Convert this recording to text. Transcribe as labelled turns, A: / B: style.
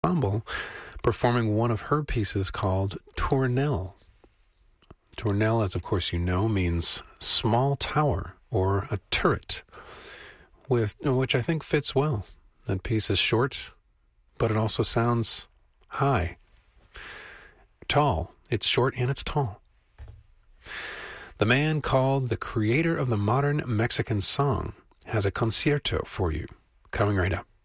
A: ensemble performing one of her pieces called Tournelle. Tournelle, as of course you know, means small tower or a turret, which I think fits well. That piece is short, but it also sounds high. Tall. It's short and it's tall. The man called the creator of the modern Mexican song has a concierto for you, coming right up.